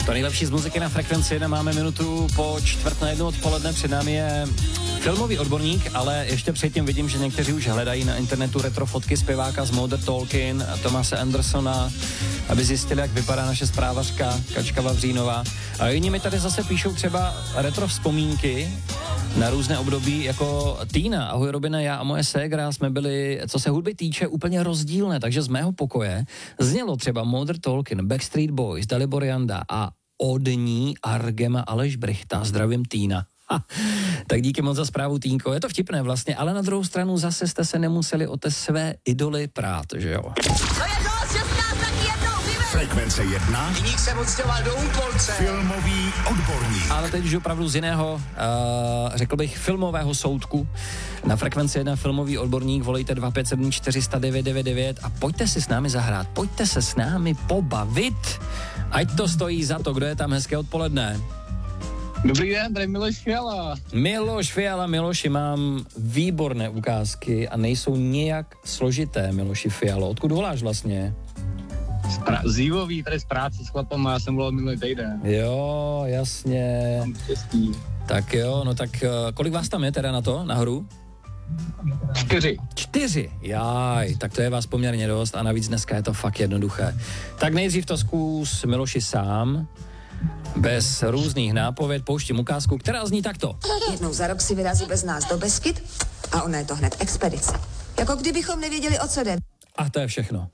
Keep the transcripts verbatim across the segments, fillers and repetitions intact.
To nejlepší z muziky na Frekvenci jedna, máme minutu po čtvrt na jednu odpoledne, před námi je filmový odborník, ale ještě předtím vidím, že někteří už hledají na internetu retro fotky zpěváka z Modern Talking a Thomase Andersona, aby zjistili, jak vypadá naše zprávařka Kačka Vavřínová. A jiní mi tady zase píšou třeba retro vzpomínky na různé období, jako Týna. Ahoj Robine, já a moje ségra jsme byli, co se hudby týče, úplně rozdílné, takže z mého pokoje znělo třeba Modern Talking, Backstreet Boys, Dalibor Janda a od ní Argema Aleš Brichta. Zdravím Týna. Ha, tak díky moc za zprávu, Týnko. Je to vtipné vlastně, ale na druhou stranu zase jste se nemuseli o té své idoly prát, že jo? To je dost, že jste nás taky jednou vyvedli. Frekvence jedna. Viník se odstěhoval do Úpolce. Filmový odborník. Ale teď už opravdu z jiného, uh, řekl bych, filmového soudku. Na Frekvenci jedna filmový odborník, volejte dva pět sedm čtyři nula devět devět devět a pojďte si s námi zahrát, pojďte se s námi pobavit. Ať to stojí za to, kdo je tam, hezké odpoledne. Dobrý den, tady Miloš Fiala. Miloš Fiala, Miloši, mám výborné ukázky a nejsou nijak složité, Miloši Fialo. Odkud voláš vlastně? Pra- Zívový, tady z práce s chlapama, já jsem volal minulý týden. Jo, jasně. Mám štěstí. Tak jo, no tak kolik vás tam je teda na to, na hru? Čtyři. Čtyři, jaj, tak to je vás poměrně dost a navíc dneska je to fakt jednoduché. Tak nejdřív to zkus Miloši sám, bez různých nápověd, pouštím ukázku, která zní takto. Jednou za rok si vyrazí bez nás do Beskyt a ona je to hned expedice. Jako kdybychom nevěděli, o co jde. A to je všechno.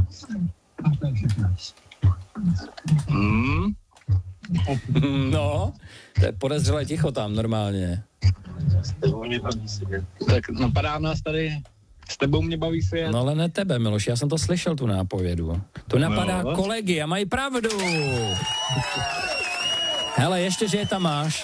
Hmm. No, to je podezřelé ticho tam normálně. Tak napadá nás tady, s tebou mě baví svět. No ale ne tebe, Miloš, já jsem to slyšel, tu nápovědu. Tu napadá no. kolegy a mají pravdu. Hele, ještě, že je tam máš.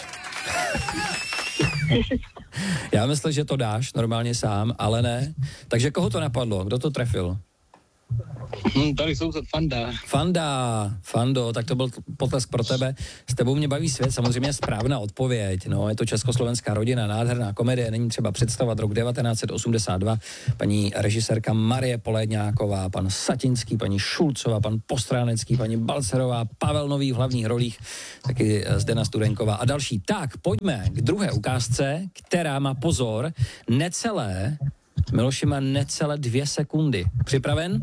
Já myslím, že to dáš normálně sám, ale ne. Takže koho to napadlo? Kdo to trefil? Hmm, tady soused Fanda. Fanda, Fando, tak to byl potlesk pro tebe. S tebou mě baví svět, samozřejmě správná odpověď. No, je to československá rodina, nádherná komedie, není třeba představovat rok devatenáct set osmdesát dva. Paní režisérka Marie Poledňáková, pan Satinský, paní Šulcová, pan Postránecký, paní Balcerová, Pavel Nový v hlavních rolích, taky Zdena Studenková a další. Tak, pojďme k druhé ukázce, která má pozor, necelé, Miloši má necelé dvě sekundy. Připraven?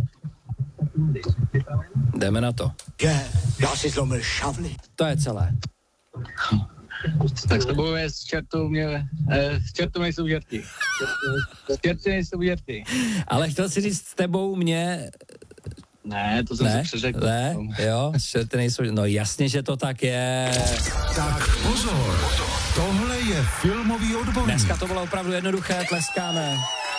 Jdeme na to. Je, já si zlomil šavly. To je celé. Tak s tebou je s čertou mě, eh, s čertou nejsou žerty. S čerty nejsou žerty. Ale chtěl si říct s tebou mě... Ne, to jsem Ne, si přeřekl. ne, jo, čerty nejsou... No jasně, že to tak je. Tak pozor, tohle je filmový odborník. Dneska to bylo opravdu jednoduché, tleskáme.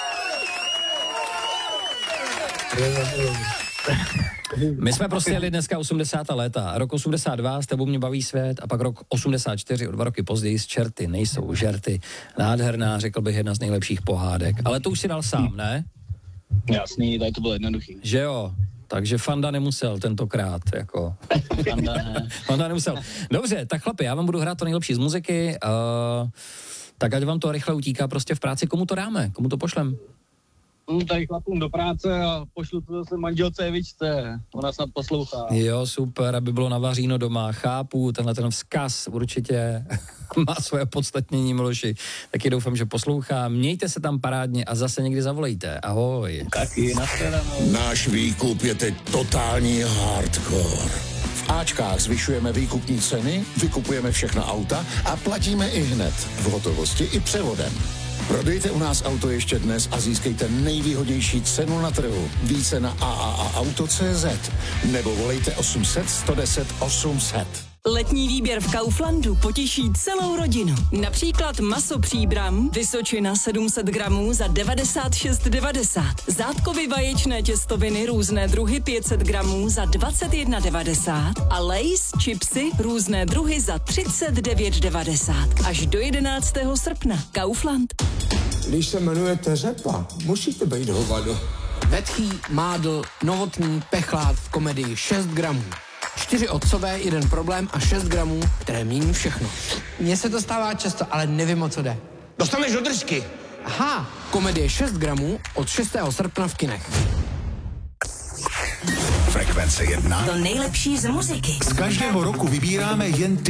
My jsme prostě jeli dneska osmdesátá léta. Rok osmdesát dva, s tebou mě baví svět, a pak rok osmdesát čtyři, o dva roky později, z čerty nejsou žerty. Nádherná, řekl bych, jedna z nejlepších pohádek. Ale to už si dal sám, ne? Jasný, tady to bylo jednoduchý. Že jo? Takže Fanda nemusel tentokrát, jako. Fanda ne. Fanda nemusel. Dobře, tak chlapi, já vám budu hrát to nejlepší z muziky, uh, tak ať vám to rychle utíká prostě v práci. Komu to dáme? Komu to pošlem? Jdu tady chlapům do práce a pošlu to zase manželce Evičce. Ona snad poslouchá. Jo, super, aby bylo navaříno doma. Chápu, tenhle ten vzkaz určitě má svoje podstatnění, Miloši. Taky doufám, že poslouchá. Mějte se tam parádně a zase někdy zavolejte. Ahoj. Taky, nashledanou. Náš výkup je teď totální hardcore. V Ačkách zvyšujeme výkupní ceny, vykupujeme všechna auta a platíme i hned, v hotovosti i převodem. Prodejte u nás auto ještě dnes a získejte nejvýhodnější cenu na trhu. Více na a a a auto tečka cé zet nebo volejte osm set, sto deset, osm set. Letní výběr v Kauflandu potěší celou rodinu. Například maso Příbram, Vysočina sedm set gramů za devadesát šest devadesát. Zátkovy vaječné těstoviny různé druhy pět set gramů za dvacet jedna devadesát a Lay's chipsy různé druhy za třicet devět devadesát. Až do jedenáctého srpna. Kaufland. Když se jmenujete Řepa, musíte být hovado. Vetchý, mádl, novotný, pechlát v komedii šest gramů. Čtyři otcové, jeden problém a šest gramů, které mění všechno. Mně se to stává často, ale nevím, o co jde. Dostaneš do držky. Aha, komedie šest gramů od šestého srpna v kinech. Frekvence jedna. To nejlepší z muziky. Z každého roku vybíráme jen ty